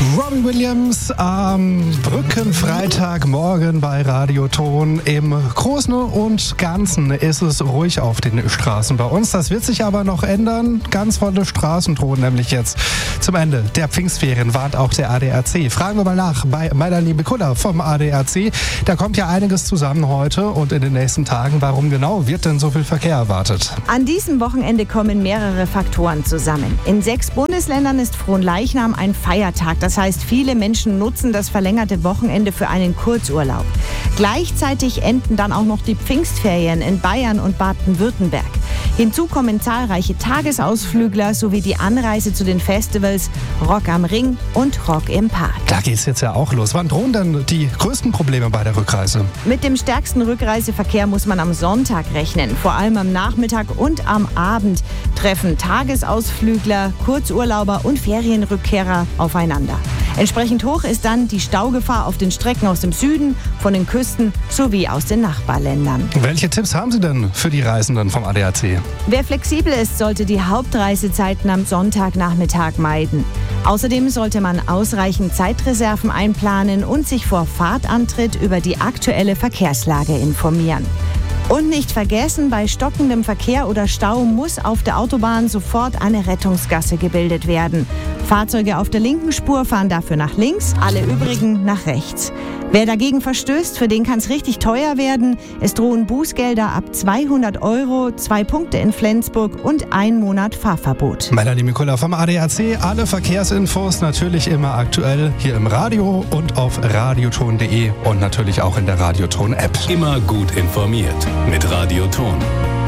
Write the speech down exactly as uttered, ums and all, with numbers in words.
Robbie Williams am Brückenfreitagmorgen bei Radioton. Im Großen und Ganzen ist es ruhig auf den Straßen bei uns. Das wird sich aber noch ändern. Ganz volle Straßen drohen nämlich jetzt. Zum Ende der Pfingstferien warnt auch der A D A C. Fragen wir mal nach bei Melanie Mikula vom A D A C. Da kommt ja einiges zusammen heute und in den nächsten Tagen. Warum genau wird denn so viel Verkehr erwartet? An diesem Wochenende kommen mehrere Faktoren zusammen. In sechs Bundesländern ist Fronleichnam ein Feiertag. Das heißt, viele Menschen nutzen das verlängerte Wochenende für einen Kurzurlaub. Gleichzeitig enden dann auch noch die Pfingstferien in Bayern und Baden-Württemberg. Hinzu kommen zahlreiche Tagesausflügler sowie die Anreise zu den Festivals Rock am Ring und Rock im Park. Da geht's jetzt ja auch los. Wann drohen denn die größten Probleme bei der Rückreise? Mit dem stärksten Rückreiseverkehr muss man am Sonntag rechnen. Vor allem am Nachmittag und am Abend treffen Tagesausflügler, Kurzurlauber und Ferienrückkehrer aufeinander. Entsprechend hoch ist dann die Staugefahr auf den Strecken aus dem Süden, von den Küsten sowie aus den Nachbarländern. Welche Tipps haben Sie denn für die Reisenden vom A D A C? Wer flexibel ist, sollte die Hauptreisezeiten am Sonntagnachmittag meiden. Außerdem sollte man ausreichend Zeitreserven einplanen und sich vor Fahrtantritt über die aktuelle Verkehrslage informieren. Und nicht vergessen, bei stockendem Verkehr oder Stau muss auf der Autobahn sofort eine Rettungsgasse gebildet werden. Fahrzeuge auf der linken Spur fahren dafür nach links, alle übrigen nach rechts. Wer dagegen verstößt, für den kann es richtig teuer werden. Es drohen Bußgelder ab zweihundert Euro, zwei Punkte in Flensburg und ein Monat Fahrverbot. Melanie Mikula vom A D A C. Alle Verkehrsinfos natürlich immer aktuell hier im Radio und auf radioton punkt de und natürlich auch in der Radioton-App. Immer gut informiert mit Radioton.